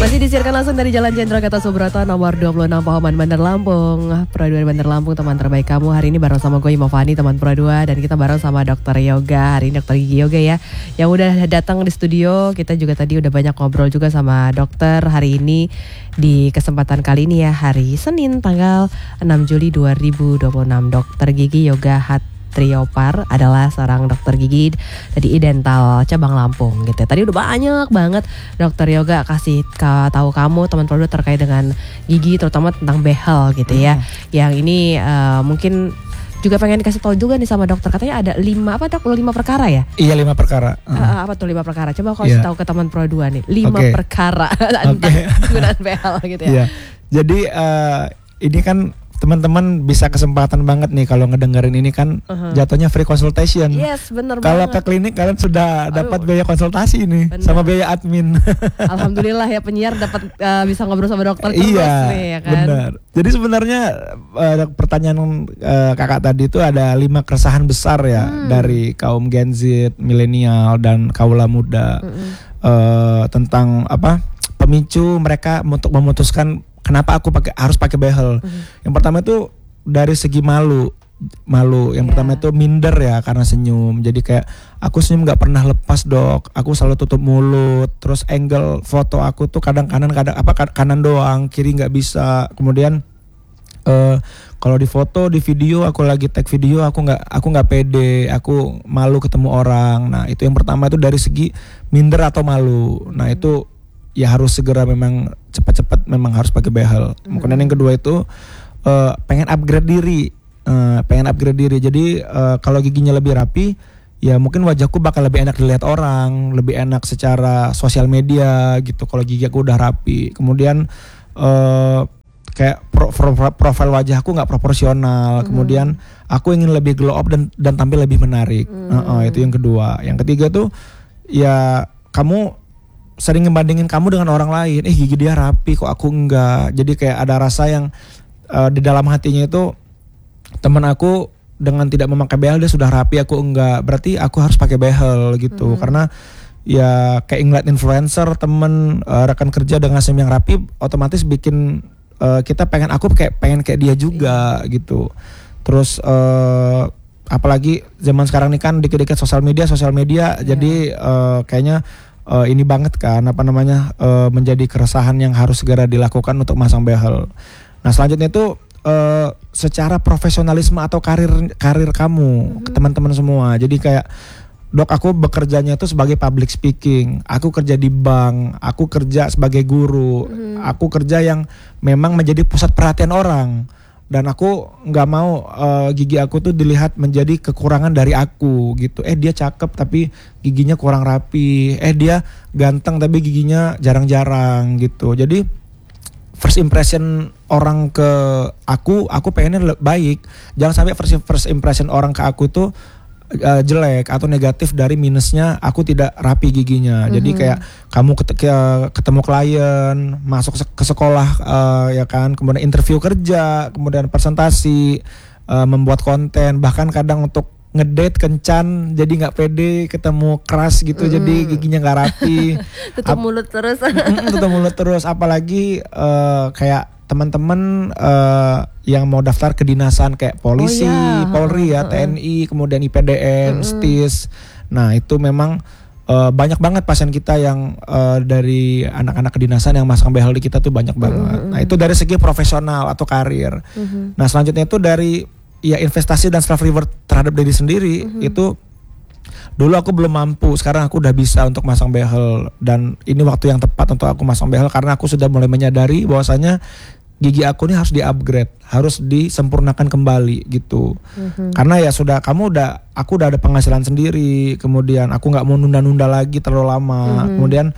Masih disiarkan langsung dari Jalan Jenderal Gatot Subroto nomor 26 Pahoman Bandar Lampung. Pro 2 Bandar Lampung, teman terbaik kamu. Hari ini bareng sama gue Imovani, teman Pro 2. Dan kita bareng sama Dokter Yoga. Hari ini Dokter Gigi Yoga ya, yang udah datang di studio. Kita juga tadi udah banyak ngobrol juga sama dokter. Hari ini di kesempatan kali ini ya, hari Senin tanggal 6 Juli 2026. Dokter Gigi Yoga Triopar adalah seorang dokter gigi dari Dental cabang Lampung gitu. Tadi udah banyak banget dokter Yoga kasih tahu kamu teman produk terkait dengan gigi, terutama tentang behel gitu ya. Yang ini mungkin juga pengen dikasih tahu juga nih sama dokter, katanya ada 5 perkara ya? Iya, 5 perkara. Apa tuh 5 perkara? Coba kasih tahu ke teman Pro 2 nih. 5 perkara tentang penggunaan behel gitu ya. Jadi ini kan teman-teman bisa kesempatan banget nih kalau ngedengerin ini kan jatuhnya free consultation. Yes, bener kalau banget. Kalau ke klinik kalian sudah dapat biaya konsultasi ini sama biaya admin. Alhamdulillah ya, penyiar dapat bisa ngobrol sama dokter terus nih ya kan. Benar. Jadi sebenarnya pertanyaan kakak tadi itu ada 5 keresahan besar ya dari kaum Gen Z, milenial dan kaula muda tentang pemicu mereka untuk memutuskan kenapa aku harus pakai behel. Yang pertama itu dari segi malu. Yang pertama itu minder ya karena senyum. Jadi kayak aku senyum nggak pernah lepas dok. Aku selalu tutup mulut. Terus angle foto aku tuh kadang kanan doang, kiri nggak bisa. Kemudian kalau di foto, di video aku lagi tag video aku nggak pede. Aku malu ketemu orang. Nah itu yang pertama itu dari segi minder atau malu. Nah itu ya harus segera memang cepat-cepat memang harus pakai behel. Kemudian yang kedua itu pengen upgrade diri. Jadi kalau giginya lebih rapi, ya mungkin wajahku bakal lebih enak dilihat orang, lebih enak secara sosial media gitu kalau gigi aku udah rapi. Kemudian kayak profil wajahku nggak proporsional. Kemudian aku ingin lebih glow up dan tampil lebih menarik. Itu yang kedua. Yang ketiga tuh ya kamu sering ngebandingin kamu dengan orang lain. Gigi dia rapi kok aku enggak. Jadi kayak ada rasa yang di dalam hatinya itu, teman aku dengan tidak memakai behel dia sudah rapi, aku enggak. Berarti aku harus pakai behel gitu. Karena ya kayak ngeliat influencer, temen rekan kerja dengan senyum yang rapi, otomatis bikin kita pengen kayak dia juga gitu. Terus apalagi zaman sekarang nih kan dikit-dikit sosial media. Jadi kayaknya ini banget kan menjadi keresahan yang harus segera dilakukan untuk masang behel. Nah selanjutnya itu secara profesionalisme atau karir kamu teman-teman semua. Jadi kayak dok aku bekerjanya itu sebagai public speaking, aku kerja di bank, aku kerja sebagai guru, aku kerja yang memang menjadi pusat perhatian orang. Dan aku nggak mau gigi aku tuh dilihat menjadi kekurangan dari aku gitu. Dia cakep tapi giginya kurang rapi. Dia ganteng tapi giginya jarang-jarang gitu. Jadi first impression orang ke aku pengennya baik. Jangan sampai first impression orang ke aku tuh jelek atau negatif dari minusnya aku tidak rapi giginya. Jadi kayak kamu ketemu klien, masuk ke sekolah ya kan, kemudian interview kerja, kemudian presentasi, membuat konten, bahkan kadang untuk ngedate kencan jadi nggak pede, ketemu keras gitu, jadi giginya nggak rapi. Tutup mulut terus. Apalagi kayak teman-teman yang mau daftar kedinasan kayak polisi, Polri ya, TNI, kemudian IPDN, STIS. Nah itu memang banyak banget pasien kita yang dari anak-anak kedinasan yang masang behel di kita tuh banyak banget. Nah itu dari segi profesional atau karir. Nah selanjutnya itu dari ya investasi dan self reward terhadap diri sendiri. Itu dulu aku belum mampu, sekarang aku udah bisa untuk masang behel, dan ini waktu yang tepat untuk aku masang behel karena aku sudah mulai menyadari bahwasanya gigi aku ini harus di-upgrade, harus disempurnakan kembali gitu. Karena ya aku udah ada penghasilan sendiri, kemudian aku nggak mau nunda-nunda lagi terlalu lama. Kemudian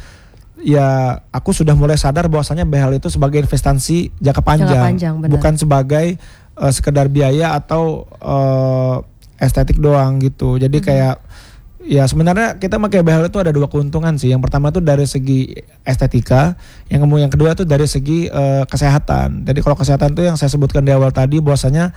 ya aku sudah mulai sadar bahwasanya behel itu sebagai investasi jangka panjang bukan sebagai sekedar biaya atau estetik doang gitu. Jadi kayak ya sebenarnya kita pakai behel itu ada 2 keuntungan sih. Yang pertama tuh dari segi estetika, yang kedua tuh dari segi kesehatan. Jadi kalau kesehatan tuh yang saya sebutkan di awal tadi bahwasanya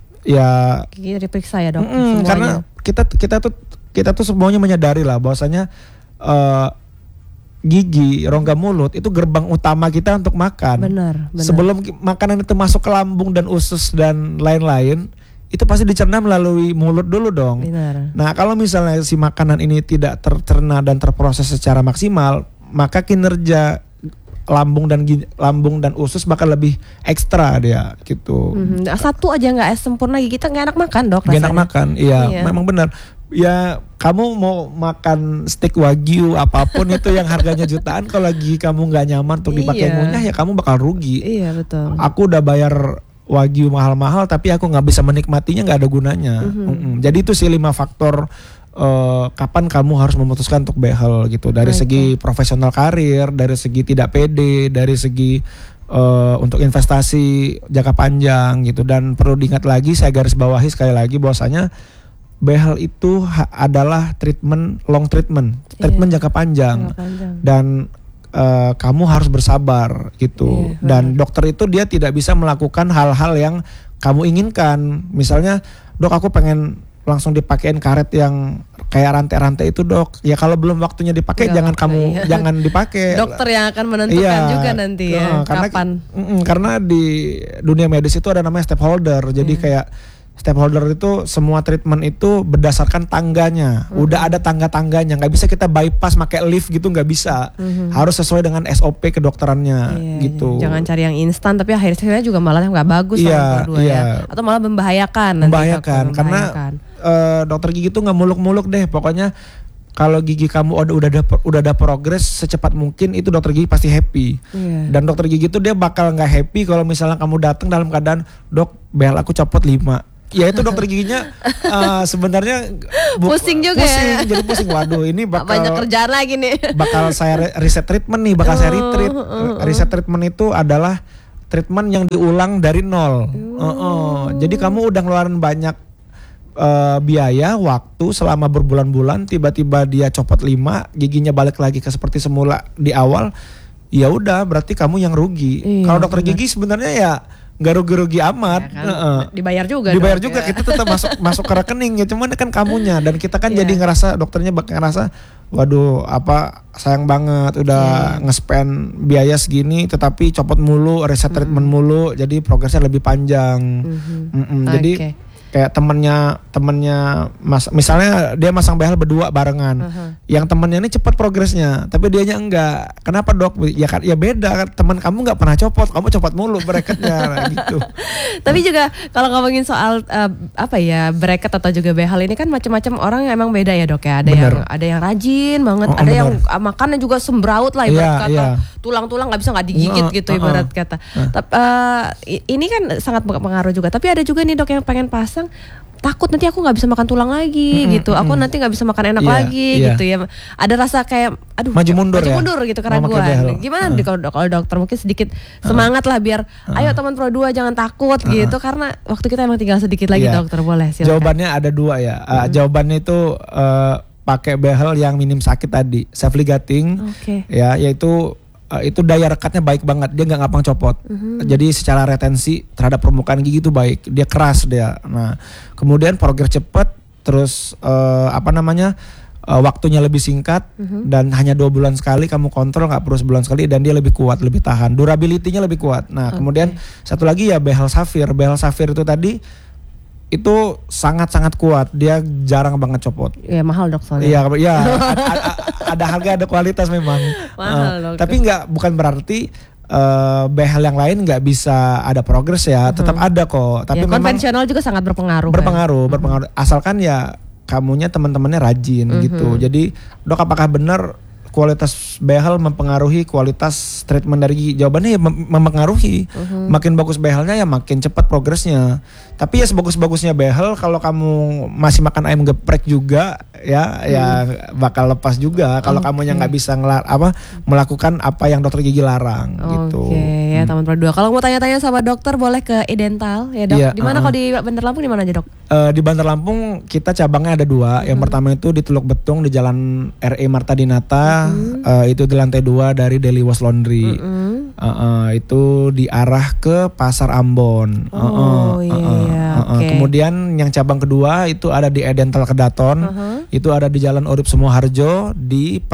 ya gigi diperiksa ya dok. Karena kita tuh semuanya menyadari lah bahwasanya gigi, rongga mulut itu gerbang utama kita untuk makan. Benar. Sebelum makanan itu masuk ke lambung dan usus dan lain-lain, itu pasti dicerna melalui mulut dulu dong. Benar. Nah, kalau misalnya si makanan ini tidak tercerna dan terproses secara maksimal, maka kinerja lambung dan usus bakal lebih ekstra dia gitu. Satu aja nggak sempurna, kita nggak enak makan, Dok. Nggak enak makan, iya. Memang benar. Ya kamu mau makan steak wagyu apapun itu yang harganya jutaan, kalau lagi kamu nggak nyaman untuk dipakai ngunyah, ya kamu bakal rugi. Iya betul. Aku udah bayar wagyu mahal-mahal tapi aku nggak bisa menikmatinya, nggak ada gunanya. Jadi itu sih 5 faktor kapan kamu harus memutuskan untuk behel gitu. Dari segi profesional karir, dari segi tidak pede, dari segi untuk investasi jangka panjang gitu. Dan perlu diingat lagi, saya garis bawahi sekali lagi bahwasanya behel itu adalah long treatment jangka panjang. Dan kamu harus bersabar gitu. Dan dokter itu dia tidak bisa melakukan hal-hal yang kamu inginkan. Misalnya, dok aku pengen langsung dipakein karet yang kayak rantai-rantai itu, dok. Ya kalau belum waktunya dipakai jangan dipakai. Dokter yang akan menentukan juga nanti ya kapan. Karena di dunia medis itu ada namanya stakeholder. Jadi kayak stakeholder itu semua treatment itu berdasarkan tangganya. Udah ada tangga-tangganya, nggak bisa kita bypass pakai lift gitu, nggak bisa. Harus sesuai dengan SOP kedokterannya gitu. Jangan cari yang instan tapi akhirnya juga malah nggak bagus ya. Atau malah membahayakan. Karena dokter gigi tuh nggak muluk-muluk deh. Pokoknya kalau gigi kamu udah ada progres secepat mungkin, itu dokter gigi pasti happy. Dan dokter gigi tuh dia bakal nggak happy kalau misalnya kamu datang dalam keadaan, dok behel aku copot 5. Ya itu dokter giginya sebenarnya pusing juga ya. Jadi pusing. Waduh, ini bakal banyak kerjaan lagi nih. Bakal saya reset treatment nih, saya retreat. Reset treatment itu adalah treatment yang diulang dari nol. Jadi kamu udah ngeluarin banyak biaya, waktu selama berbulan-bulan, tiba-tiba dia copot 5, giginya balik lagi ke seperti semula di awal. Ya udah, berarti kamu yang rugi. Kalau dokter gigi sebenarnya ya nggak rugi-rugi amat, dibayar juga kita tetap masuk ke rekening ya, cuman kan kamunya, dan kita kan jadi ngerasa, dokternya bakal ngerasa waduh apa sayang banget udah nge-spend biaya segini tetapi copot mulu, reset treatment mulu, jadi progresnya lebih panjang. Jadi kayak temennya misalnya dia masang behel berdua barengan, yang temennya ini cepat progresnya tapi dianya enggak. Kenapa, dok? Ya kan ya beda, teman kamu nggak pernah copot, kamu copot mulu bracketnya gitu. Tapi juga kalau ngomongin soal bracket atau juga behel ini kan macam-macam orang emang beda ya, dok ya. Ada yang rajin banget, ada yang makannya juga sembraut lah ibarat kata. Tulang-tulang nggak digigit gitu ibarat kata. Ini kan sangat berpengaruh juga. Tapi ada juga nih, dok, yang pengen pasang, takut nanti aku nggak bisa makan tulang lagi gitu. Aku nanti nggak bisa makan enak lagi gitu ya. Ada rasa kayak aduh maju mundur gitu keraguan. Gimana kalau dokter mungkin sedikit semangat lah biar ayo teman Pro 2 jangan takut gitu, karena waktu kita emang tinggal sedikit lagi, dokter. Boleh silakan. Jawabannya ada 2 ya. Jawabannya itu pakai behel yang minim sakit tadi, self ligating. Ya, yaitu itu daya rekatnya baik banget, dia nggak gampang copot. Jadi secara retensi terhadap permukaan gigi itu baik, dia keras dia. Nah, kemudian progres cepat, terus waktunya lebih singkat, dan hanya 2 bulan sekali kamu kontrol, nggak perlu sebulan sekali, dan dia lebih kuat, lebih tahan, durability-nya lebih kuat. Nah, kemudian satu lagi ya behel safir. Behel safir itu tadi itu sangat-sangat kuat, dia jarang banget copot. Ya mahal, dok, soalnya. Iya, ada harga ada kualitas memang. Mahal, tapi bukan berarti behel yang lain nggak bisa ada progres ya, tetap ada kok. Tapi konvensional juga sangat berpengaruh. Berpengaruh. Asalkan ya kamunya teman-temannya rajin gitu. Jadi, dok, apakah benar kualitas behel mempengaruhi kualitas treatment dari gigi? Jawabannya ya mempengaruhi. Makin bagus behelnya ya makin cepat progresnya. Tapi ya sebagus-bagusnya behel, kalau kamu masih makan ayam geprek juga ya bakal lepas juga kalau kamunya nggak bisa melakukan apa yang dokter gigi larang gitu. Ya, teman Pro 2. Kalau mau tanya-tanya sama dokter boleh ke Idental ya, dok. Di mana kalau di Bandar Lampung di mana aja, dok? Di Bandar Lampung kita cabangnya ada 2. Yang pertama itu di Teluk Betung di Jalan RE Marta Dinata. Itu di lantai 2 dari Daily Wash Laundry. Itu diarah ke Pasar Ambon. Kemudian yang cabang kedua itu ada di Idental Kedaton. Itu ada di Jalan Urip Sumoharjo di